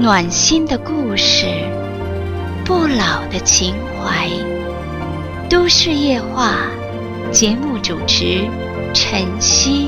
暖心的故事，不老的情怀。都市夜话，节目主持晨曦。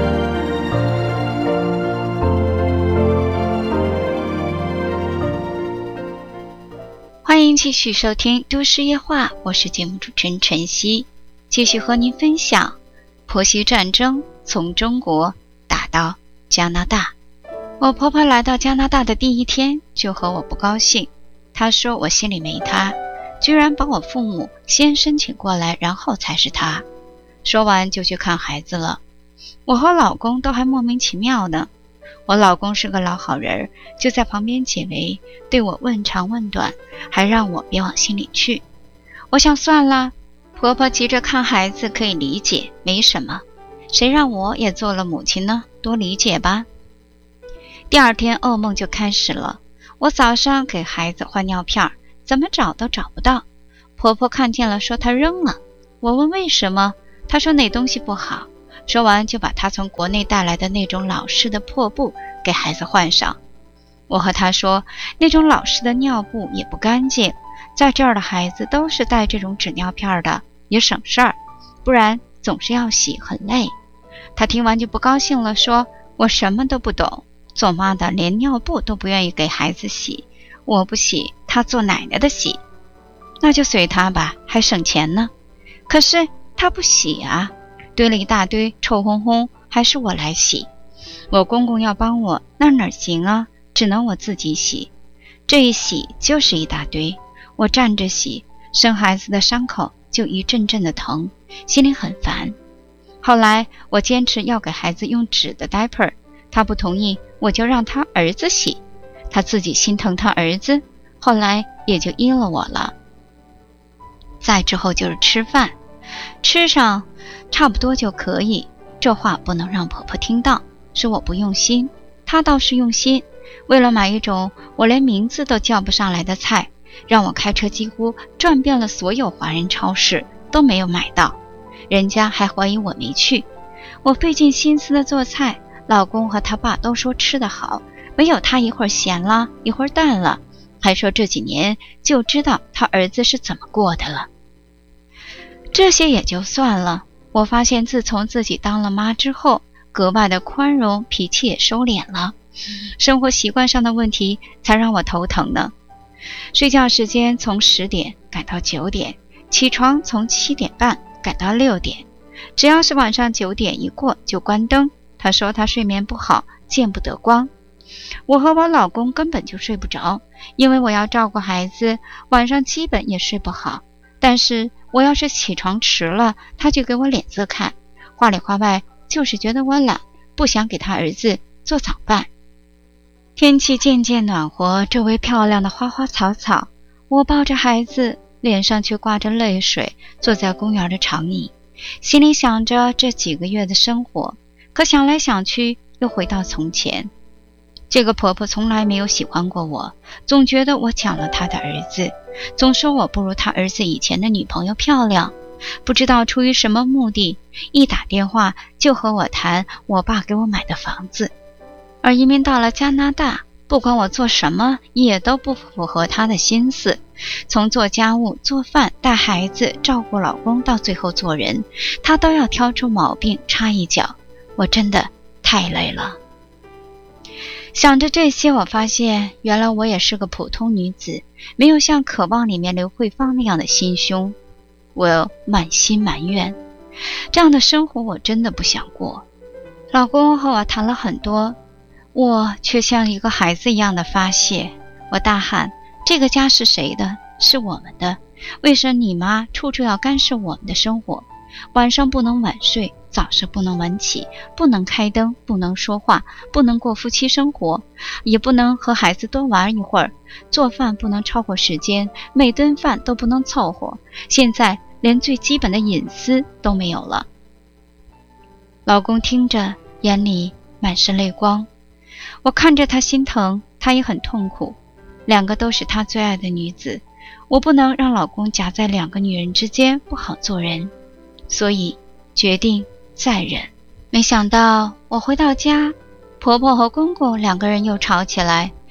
欢迎继续收听都市夜话，我是节目主持人晨曦，继续和您分享婆媳战争从中国打到加拿大。我婆婆来到加拿大的第一天就和我不高兴，她说我心里没她，居然把我父母先申请过来，然后才是她。说完就去看孩子了。我和老公都还莫名其妙呢。我老公是个老好人，就在旁边解围，对我问长问短，还让我别往心里去。我想算了，婆婆急着看孩子可以理解，没什么，谁让我也做了母亲呢，多理解吧。第二天噩梦就开始了。我早上给孩子换尿片，怎么找都找不到。婆婆看见了，说她扔了。我问为什么，她说那东西不好。说完就把她从国内带来的那种老式的破布给孩子换上。我和她说，那种老式的尿布也不干净，在这儿的孩子都是带这种纸尿片的，也省事儿，不然总是要洗，很累。她听完就不高兴了，说我什么都不懂，做妈的连尿布都不愿意给孩子洗，我不洗，她做奶奶的洗。那就随她吧，还省钱呢。可是她不洗啊，堆了一大堆臭烘烘，还是我来洗。我公公要帮我，那哪行啊，只能我自己洗。这一洗就是一大堆，我站着洗，生孩子的伤口就一阵阵的疼，心里很烦。后来我坚持要给孩子用纸的 diaper， 他不同意，我就让他儿子洗。他自己心疼他儿子，后来也就依了我了。再之后就是吃饭，吃上差不多就可以，这话不能让婆婆听到，说我不用心。她倒是用心，为了买一种我连名字都叫不上来的菜，让我开车几乎转遍了所有华人超市，都没有买到。人家还怀疑我没去。我费尽心思的做菜，老公和他爸都说吃得好，唯有他一会儿咸了，一会儿淡了，还说这几年就知道他儿子是怎么过的了。这些也就算了，我发现自从自己当了妈之后，格外的宽容，脾气也收敛了，生活习惯上的问题才让我头疼呢。睡觉时间从10点改到9点，起床从7点半改到6点，只要是晚上9点一过就关灯。他说他睡眠不好，见不得光。我和我老公根本就睡不着，因为我要照顾孩子，晚上基本也睡不好。但是我要是起床迟了，他就给我脸色看，话里话外就是觉得我懒，不想给他儿子做早饭。天气渐渐暖和，周围漂亮的花花草草，我抱着孩子，脸上却挂着泪水，坐在公园的长椅，心里想着这几个月的生活，可想来想去又回到从前。这个婆婆从来没有喜欢过我，总觉得我抢了她的儿子，总说我不如他儿子以前的女朋友漂亮。不知道出于什么目的，一打电话就和我谈我爸给我买的房子。而移民到了加拿大，不管我做什么也都不符合他的心思，从做家务、做饭、带孩子、照顾老公到最后做人，他都要挑出毛病插一脚，我真的太累了。想着这些，我发现原来我也是个普通女子，没有像渴望里面刘慧芳那样的心胸。我满心埋怨，这样的生活我真的不想过。老公和我谈了很多，我却像一个孩子一样的发泄。我大喊，这个家是谁的？是我们的，为什么你妈处处要干涉我们的生活？晚上不能晚睡，早上不能晚起，不能开灯，不能说话，不能过夫妻生活，也不能和孩子多玩一会儿，做饭不能超过时间，每顿饭都不能凑合，现在连最基本的隐私都没有了。老公听着，眼里满是泪光，我看着他心疼，他也很痛苦，两个都是他最爱的女子，我不能让老公夹在两个女人之间，不好做人，所以决定再忍。没想到我回到家，婆婆和公公两个人又吵起来，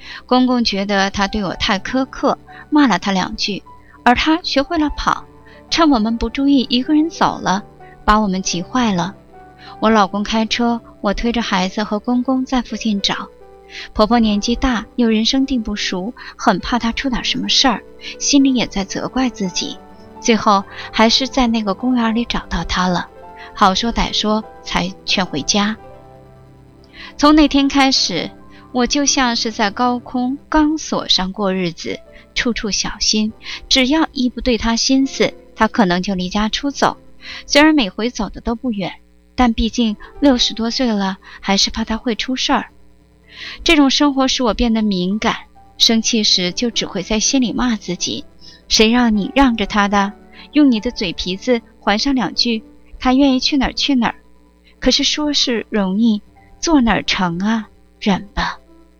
公公觉得他对我太苛刻，骂了他2句，而他学会了跑，趁我们不注意一个人走了，把我们急坏了。我老公开车，我推着孩子和公公在附近找。婆婆年纪大，又人生地不熟，很怕她出点什么事儿，心里也在责怪自己。最后还是在那个公园里找到她了，好说歹说才劝回家。从那天开始，我就像是在高空钢索上过日子，处处小心，只要一不对她心思，她可能就离家出走。虽然每回走的都不远，但毕竟60多岁了，还是怕她会出事儿。这种生活使我变得敏感，生气时就只会在心里骂自己，谁让你让着他的，用你的嘴皮子还上2句，他愿意去哪儿去哪儿。可是说是容易，做哪儿成啊，忍吧。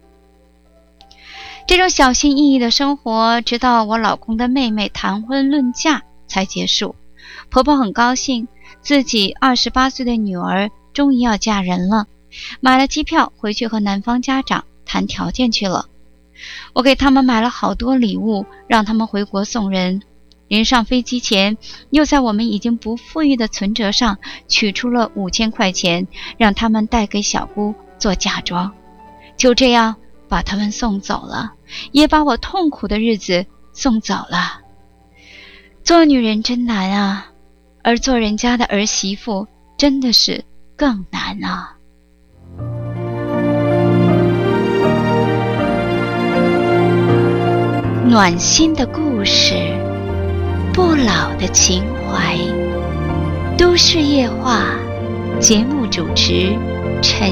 这种小心翼翼的生活，直到我老公的妹妹谈婚论嫁才结束。婆婆很高兴，自己28岁的女儿终于要嫁人了，买了机票回去和男方家长谈条件去了。我给他们买了好多礼物，让他们回国送人。临上飞机前，又在我们已经不富裕的存折上取出了5000块钱，让他们带给小姑做嫁妆。就这样把他们送走了，也把我痛苦的日子送走了。做女人真难啊，而做人家的儿媳妇真的是更难啊。暖心的故事，不老的情怀。都市夜话，节目主持陈